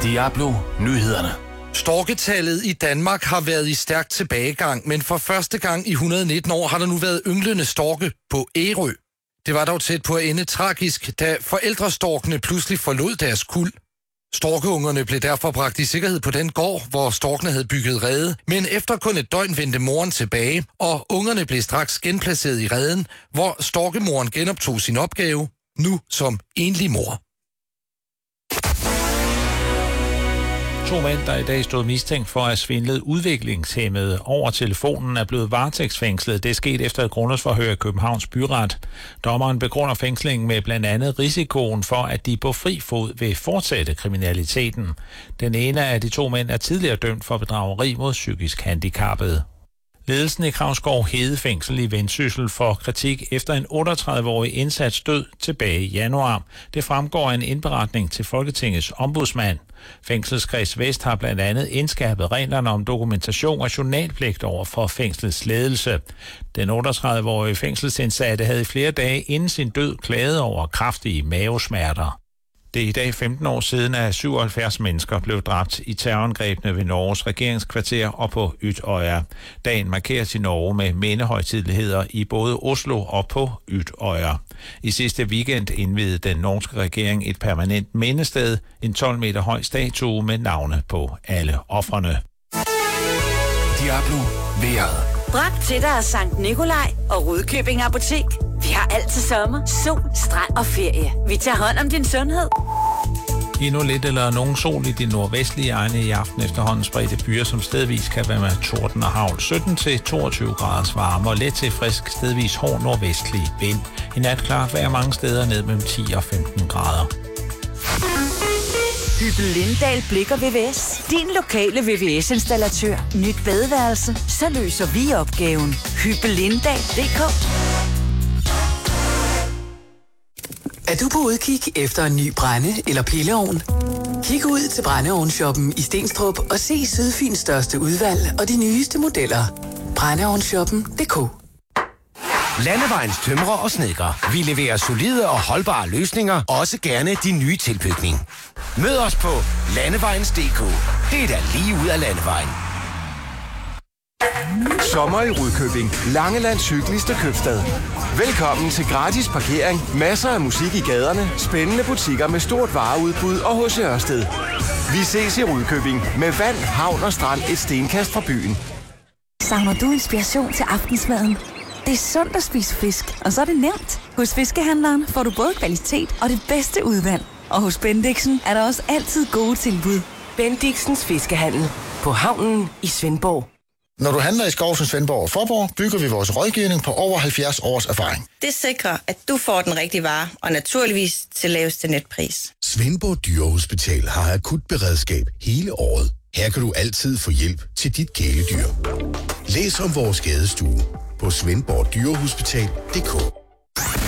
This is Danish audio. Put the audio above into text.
Diablo Nyhederne. Storketallet i Danmark har været i stærk tilbagegang, men for første gang i 119 år har der nu været ynglende storke på Ærø. Det var dog tæt på at ende tragisk, da forældrestorkene pludselig forlod deres kuld. Storkeungerne blev derfor bragt i sikkerhed på den gård, hvor storkene havde bygget rede, men efter kun et døgn vendte moren tilbage, og ungerne blev straks genplaceret i reden, hvor storkemoren genoptog sin opgave, nu som enlig mor. 2 mænd, der i dag stod mistænkt for at svindle udviklingshæmmede over telefonen, er blevet varetægtsfængslet. Det er sket efter et grundlovsforhør i Københavns Byret. Dommeren begrunder fængslingen med blandt andet risikoen for, at de på fri fod vil fortsætte kriminaliteten. Den ene af de 2 mænd er tidligere dømt for bedrageri mod psykisk handicappede. Ledelsen i Kravskov Hedefængsel i Vendsyssel får kritik efter en 38-årig indsats død tilbage i januar. Det fremgår af en indberetning til Folketingets ombudsmand. Fængselskreds Vest har blandt andet indskærpet reglerne om dokumentation og journalpligt over for fængslets ledelse. Den 38-årige fængselsindsatte havde i flere dage inden sin død klaget over kraftige mavesmerter. Det er i dag 15 år siden, at 77 mennesker blev dræbt i terrorangrebene ved Norges regeringskvarter og på Utøya. Dagen markeres i Norge med mindehøjtideligheder i både Oslo og på Utøya. I sidste weekend indviede den norske regering et permanent mindested, en 12 meter høj statue med navne på alle ofrene. Diablo vejret. Bragt til dig af Sankt Nikolaj og Rudkøbing Apotek. Vi har altid sommer, sol, strand og ferie. Vi tager hånd om din sundhed. Endnu lidt eller nogen sol i de nordvestlige egne i aften efterhånden spredte byer, som stedvis kan være med torden og hagl. 17-22 graders varme og let til frisk stedvis hård nordvestlig vind. I nat klart vejr mange steder ned mellem 10 og 15 grader. Hyppel Lindahl Blikker VVS. Din lokale VVS-installatør. Nyt badeværelse. Så løser vi opgaven. Hyppellindahl.dk. Er du på udkig efter en ny brænde- eller pilleovn? Kig ud til brændeovnsshoppen i Stenstrup og se Sydfyns største udvalg og de nyeste modeller. Brændeovnsshoppen.dk. Landevejens tømrer og snedker. Vi leverer solide og holdbare løsninger, også gerne din nye tilbygning. Mød os på Landevejens.dk. Det er da lige ud af Landevejen. Sommer i Rudkøbing. Langelands hyggeligste købstad. Velkommen til gratis parkering, masser af musik i gaderne, spændende butikker med stort vareudbud og H.C. Ørsted. Vi ses i Rudkøbing med vand, havn og strand et stenkast fra byen. Savner du inspiration til aftensmaden? Det er sundt at spise fisk, og så er det nemt. Hos Fiskehandleren får du både kvalitet og det bedste udvalg. Og hos Bendixen er der også altid gode tilbud. Bendixens Fiskehandel på havnen i Svendborg. Når du handler i Skovsen, Svendborg og Fåborg, bygger vi vores rådgivning på over 70 års erfaring. Det sikrer, at du får den rigtige vare, og naturligvis til laveste netpris. Svendborg Dyrehospital har akut beredskab hele året. Her kan du altid få hjælp til dit kæledyr. Læs om vores skadestue på svendborgdyrehospital.dk.